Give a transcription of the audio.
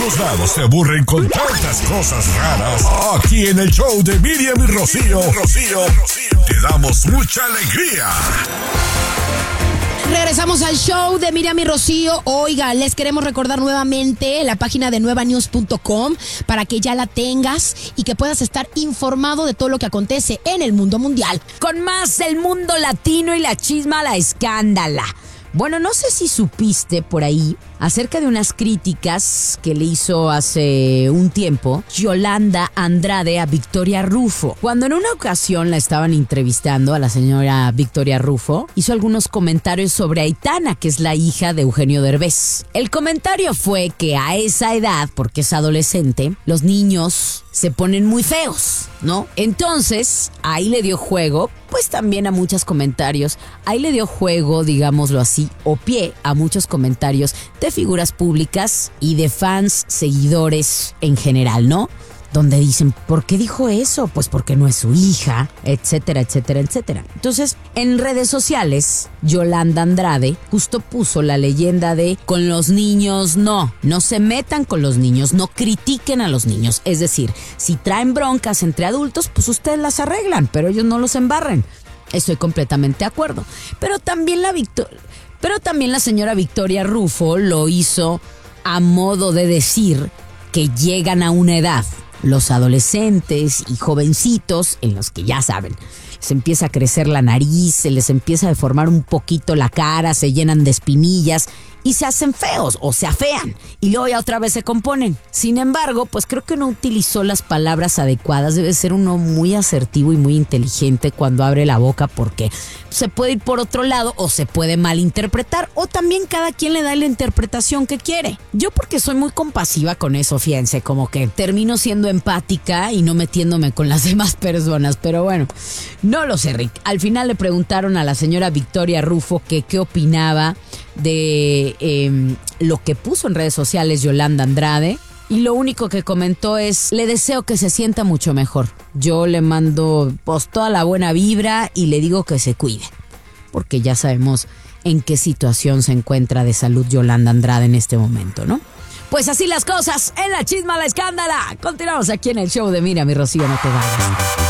todos lados se aburren con tantas cosas raras. Aquí en el show de Miriam y Rocío, te damos mucha alegría. Regresamos al show de Miriam y Rocío. Oiga, les queremos recordar nuevamente la página de nuevanews.com para que ya la tengas y que puedas estar informado de todo lo que acontece en el mundo mundial. Con más del mundo latino y la chisma a la escándala. Bueno, no sé si supiste por ahí acerca de unas críticas que le hizo hace un tiempo Yolanda Andrade a Victoria Rufo. Cuando en una ocasión la estaban entrevistando a la señora Victoria Rufo, hizo algunos comentarios sobre Aitana, que es la hija de Eugenio Derbez. El comentario fue que a esa edad, porque es adolescente, los niños se ponen muy feos, ¿no? Entonces, ahí le dio juego, pues también a muchos comentarios. Ahí le dio juego, digámoslo así, o pie a muchos comentarios de figuras públicas y de fans, seguidores en general, ¿no? Donde dicen, ¿por qué dijo eso? Pues porque no es su hija, etcétera, etcétera, etcétera. Entonces, en redes sociales, Yolanda Andrade justo puso la leyenda de con los niños no se metan con los niños, no critiquen a los niños. Es decir, si traen broncas entre adultos, pues ustedes las arreglan, pero ellos no los embarren. Estoy completamente de acuerdo. Pero también la señora Victoria Rufo lo hizo a modo de decir que llegan a una edad, los adolescentes y jovencitos, en los que ya saben, se empieza a crecer la nariz, se les empieza a deformar un poquito la cara, se llenan de espinillas y se hacen feos o se afean y luego ya otra vez se componen. Sin embargo, pues creo que no utilizó las palabras adecuadas. Debe ser uno muy asertivo y muy inteligente cuando abre la boca, porque se puede ir por otro lado o se puede malinterpretar, o también cada quien le da la interpretación que quiere. Yo, porque soy muy compasiva con eso, fíjense, como que termino siendo empática y no metiéndome con las demás personas, pero bueno, no lo sé, Rick. Al final le preguntaron a la señora Victoria Rufo que qué opinaba de lo que puso en redes sociales Yolanda Andrade, y lo único que comentó es: le deseo que se sienta mucho mejor. Yo le mando pues toda la buena vibra y le digo que se cuide, porque ya sabemos en qué situación se encuentra de salud Yolanda Andrade en este momento, ¿no? Pues así las cosas en la chisma, la escándala. Continuamos aquí en el show de Miriam y Rocío, no te vayas.